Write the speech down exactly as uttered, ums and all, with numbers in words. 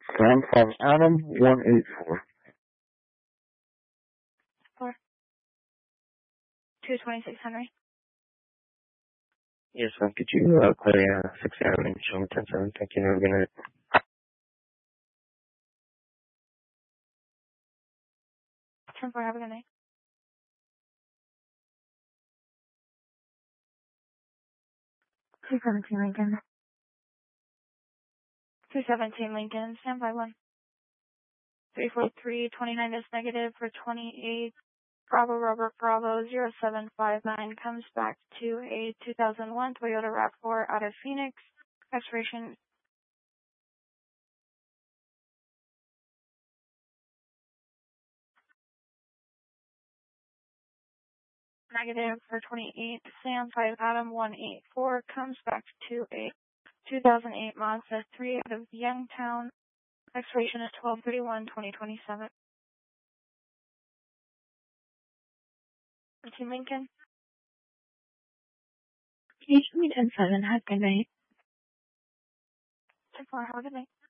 Sam five Adam one eight four. Four. two twenty-six Henry. Yes, ma'am. Could you uh, play uh, six Adam and show me ten seven? Thank you. Have a good night. ten four, have a good night. two seventeen Lincoln. two seventeen Lincoln, stand by one. three four three, twenty-nine is negative for twenty-eight. Bravo, Robert, Bravo, zero seven five nine comes back to a two thousand one Toyota RAV four out of Phoenix. Expiration negative for twenty-eight. Sam five Adam one eight four comes back to a two thousand eight Mazda three out of Youngtown. Expiration is twelve thirty-one twenty twenty-seven. Team Lincoln. Can you show me ten seven? Have a good night. ten four, have a good night.